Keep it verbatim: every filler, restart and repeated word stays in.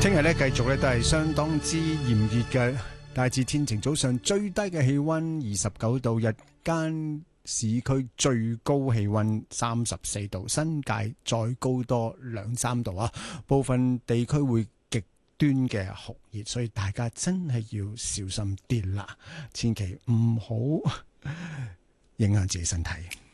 聽日咧繼續咧都係相當之炎熱嘅，大致天晴。早上最低嘅氣溫二十九度，日間市區最高氣溫三十四度，新界再高多兩三度啊！部分地區會極端嘅酷熱，所以大家真係要小心啲啦，千祈唔好影響自己身體。